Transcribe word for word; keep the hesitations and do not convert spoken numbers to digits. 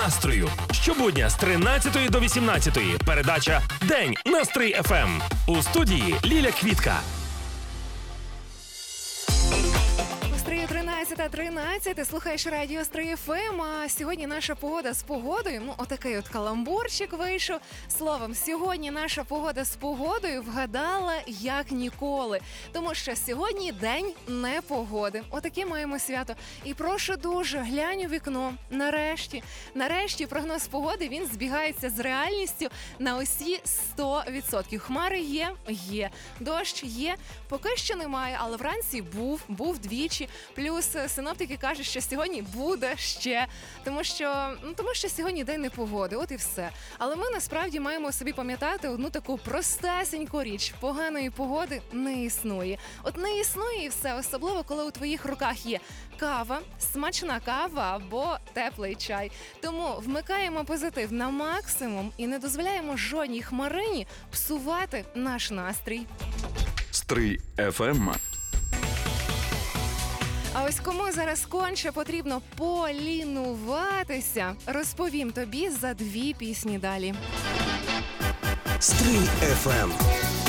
настрою. Щобудня з тринадцятої до вісімнадцятої. Передача «День на Стрий еф ем». У студії Ліля Квітка. тринадцята тринадцять, ти слухаєш радіо Стрий еф ем, а сьогодні наша погода з погодою, ну отакий от каламбурчик вийшов. Словом, сьогодні наша погода з погодою вгадала як ніколи, тому що сьогодні день непогоди. Отаке маємо свято. І прошу дуже, глянь у вікно, нарешті, нарешті прогноз погоди, він збігається з реальністю на усі сто відсотків. Хмари є? Є. Дощ є? Поки що немає, але вранці був, був двічі. Плюс синоптики кажуть, що сьогодні буде ще, тому що, ну, тому що сьогодні день непогоди, от і все. Але ми насправді маємо собі пам'ятати одну таку простесеньку річ. Поганої погоди не існує. От не існує і все, особливо, коли у твоїх руках є кава, смачна кава або теплий чай. Тому вмикаємо позитив на максимум і не дозволяємо жодній хмарині псувати наш настрій. Стрий еф ем. А ось кому зараз конче потрібно полінуватися, розповім тобі за дві пісні далі. Стрий еф ем.